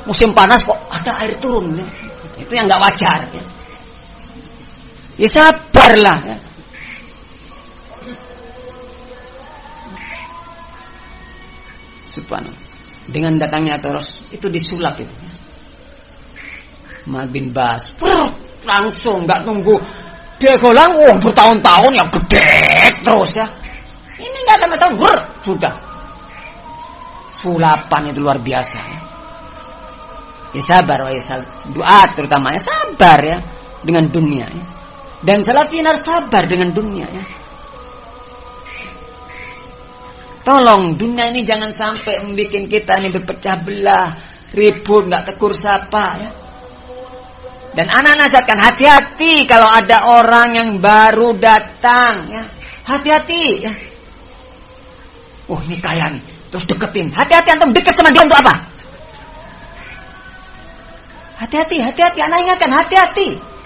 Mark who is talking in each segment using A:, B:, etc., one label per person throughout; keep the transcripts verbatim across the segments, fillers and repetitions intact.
A: musim panas kok ada air turun ya. Itu yang nggak wajar ya. Ya sabarlah ya. Subhanallah. Dengan datangnya terus itu disulap itu. Mal bin Bas langsung nggak tunggu dia golang, oh bertahun-tahun ya gede terus ya. Ini nggak ada tahun ber sudah. Sulapan itu luar biasa ya. Ya sabar ya doa terutama ya sabar ya dengan dunia ya. Dan salafin harus sabar dengan dunia ya. Tolong dunia ini jangan sampai membuat kita ini berpecah belah, ribut, nggak tegur sapa ya. Dan anak nasihatkan hati-hati kalau ada orang yang baru datang ya. Hati-hati ya. Oh ini kaya nih, terus deketin. Hati-hati antum deket sama dia untuk apa? Hati-hati, hati-hati, anak ingatkan hati-hati.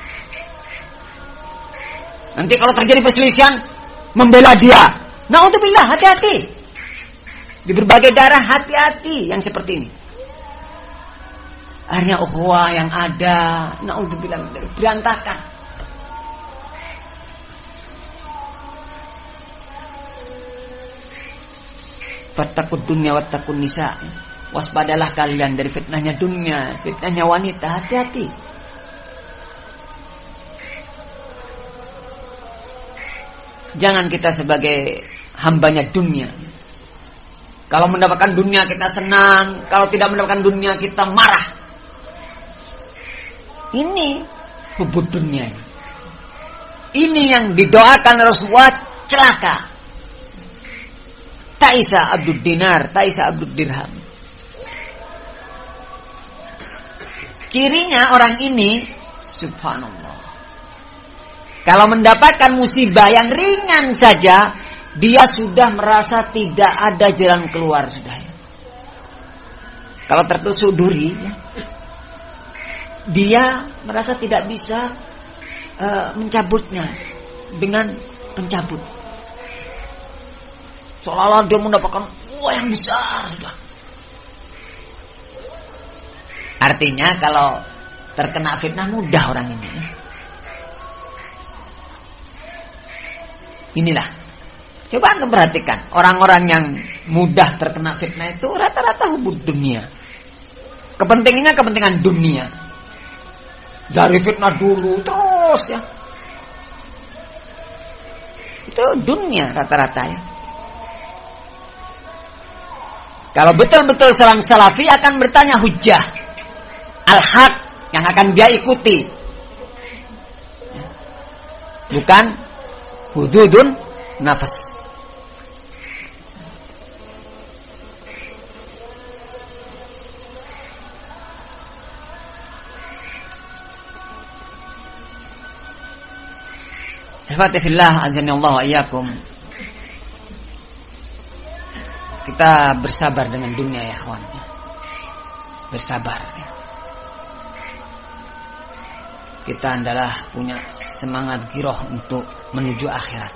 A: Nanti kalau terjadi perselisihan membela dia. Na'udzubillah, hati-hati. Di berbagai daerah hati-hati yang seperti ini. Akhirnya ukhuwah yang ada, na'udzubillah, berantakan. Fattaqud dunya wattaqun nisa. Waspadalah kalian dari fitnahnya dunia, fitnahnya wanita, hati-hati. Jangan kita sebagai hambanya dunia. Kalau mendapatkan dunia kita senang, kalau tidak mendapatkan dunia kita marah. Ini hubud dunia. Ini yang didoakan Rasulullah celaka. Ta'isa abdud dinar, ta'isa abdud dirham. Kirinya orang ini, subhanallah, kalau mendapatkan musibah yang ringan saja, dia sudah merasa tidak ada jalan keluar sudah. Kalau tertusuk duri, ya, dia merasa tidak bisa uh, mencabutnya dengan pencabut. Seolah-olah dia mendapatkan uang yang besar sudah. Artinya kalau terkena fitnah mudah orang ini. Inilah. Coba anda perhatikan. Orang-orang yang mudah terkena fitnah itu rata-rata hubud dunia. Kepentingannya kepentingan dunia. Dari fitnah dulu terus ya. Itu dunia rata-rata ya. Kalau betul-betul seorang salafi akan bertanya hujjah. Al-haq yang akan dia ikuti. Bukan hududun nafas. Ihwati fillah, azanillahu wa iyyakum. Kita bersabar dengan dunia ya kawan. Bersabar ya. Kita adalah punya semangat giroh untuk menuju akhirat.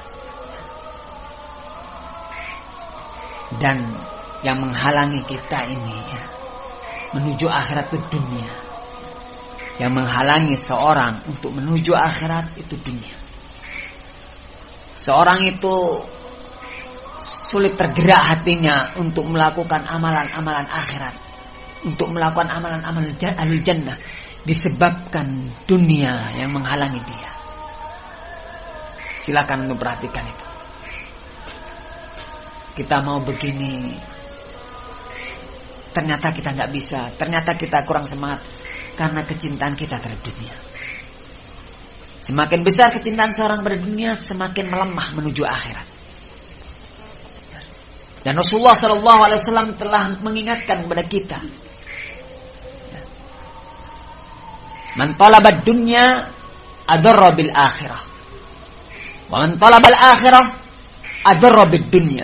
A: Dan yang menghalangi kita ini ya, menuju akhirat itu dunia. Yang menghalangi seorang untuk menuju akhirat itu dunia. Seorang itu sulit tergerak hatinya untuk melakukan amalan-amalan akhirat. Untuk melakukan amalan-amalan ahlul jannah. Disebabkan dunia yang menghalangi dia. Silakan untuk perhatikan itu. Kita mau begini, ternyata kita nggak bisa. Ternyata kita kurang semangat karena kecintaan kita terhadap dunia. Semakin besar kecintaan seorang pada dunia, semakin melemah menuju akhirat. Dan Rasulullah Shallallahu Alaihi Wasallam telah mengingatkan kepada kita. Man talaba dunya adarra bil akhirah. Wa man talaba al akhirah adarra bid dunya.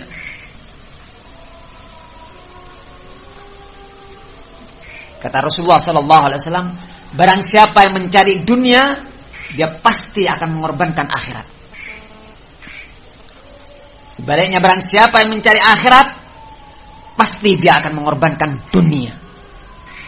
A: Kata Rasulullah sallallahu alaihi wasallam, barang siapa yang mencari dunia, dia pasti akan mengorbankan akhirat. Sebaliknya barang siapa yang mencari akhirat, pasti dia akan mengorbankan dunia.